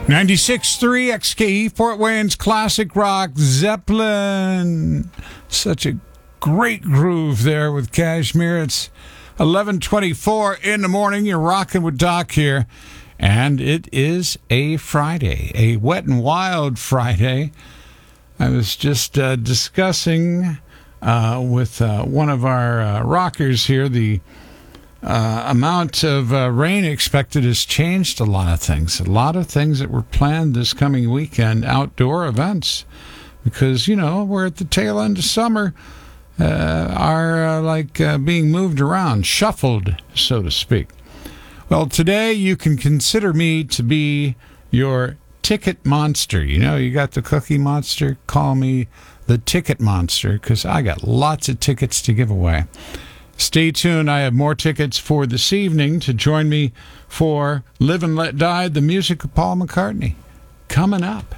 96.3 XKE, Fort Wayne's classic rock, Zeppelin. Such a great groove there with Kashmir. It's 11:24 in the morning. You're rocking with Doc here. And it is a Friday, a wet and wild Friday. I was just discussing with one of our rockers here the amount of rain expected has changed a lot of things. A lot of things that were planned this coming weekend, outdoor events, because, you know, we're at the tail end of summer, are being moved around, shuffled, so to speak. Well, today you can consider me to be your ticket monster. You know, you got the Cookie Monster. Call me the Ticket Monster, because I got lots of tickets to give away. Stay tuned. I have more tickets for this evening to join me for Live and Let Die, the music of Paul McCartney, coming up.